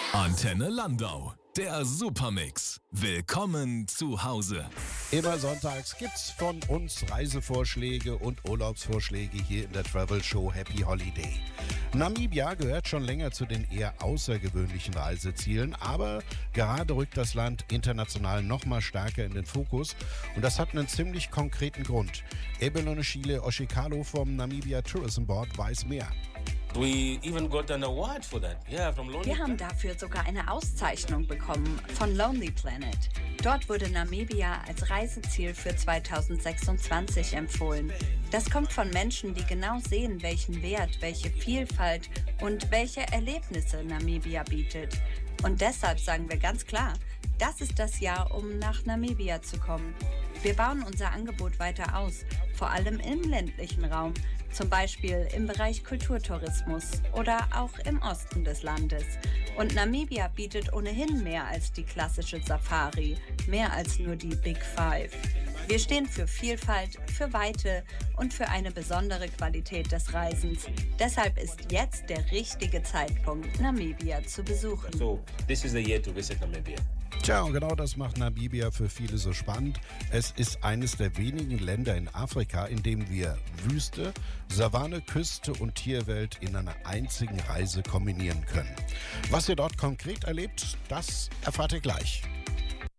Antenne Landau, der Supermix. Willkommen zu Hause. Immer sonntags gibt's von uns Reisevorschläge und Urlaubsvorschläge hier in der Travel Show Happy Holiday. Namibia gehört schon länger zu den eher außergewöhnlichen Reisezielen, aber gerade rückt das Land international noch mal stärker in den Fokus und das hat einen ziemlich konkreten Grund. Ebeloneshile Oshikalo vom Namibia Tourism Board weiß mehr. We even got an award for that. Yeah, from Lonely Wir haben dafür sogar eine Auszeichnung bekommen von Lonely Planet. Dort wurde Namibia als Reiseziel für 2026 empfohlen. Das kommt von Menschen, die genau sehen, welchen Wert, welche Vielfalt und welche Erlebnisse Namibia bietet. Und deshalb sagen wir ganz klar, das ist das Jahr, um nach Namibia zu kommen. Wir bauen unser Angebot weiter aus, vor allem im ländlichen Raum, zum Beispiel im Bereich Kulturtourismus oder auch im Osten des Landes. Und Namibia bietet ohnehin mehr als die klassische Safari, mehr als nur die Big Five. Wir stehen für Vielfalt, für Weite und für eine besondere Qualität des Reisens. Deshalb ist jetzt der richtige Zeitpunkt, Namibia zu besuchen. So, this is the year to visit Namibia. Tja, und genau das macht Namibia für viele so spannend. Es ist eines der wenigen Länder in Afrika, in dem wir Wüste, Savanne, Küste und Tierwelt in einer einzigen Reise kombinieren können. Was ihr dort konkret erlebt, das erfahrt ihr gleich.